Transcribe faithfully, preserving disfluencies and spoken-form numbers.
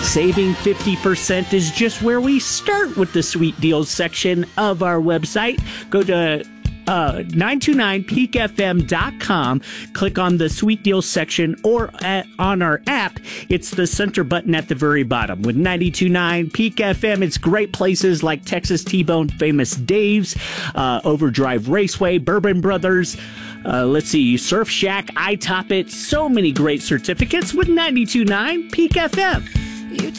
Saving fifty percent is just where we start with the sweet deals section of our website. Go to Uh, nine two nine peak f m dot com, click on the Sweet Deals section, or at, on our app, it's the center button at the very bottom. With ninety-two point nine Peak F M, it's great places like Texas T-Bone, Famous Dave's, uh, Overdrive Raceway, Bourbon Brothers, uh, let's see, Surf Shack, I Top It, so many great certificates with ninety-two point nine Peak F M. You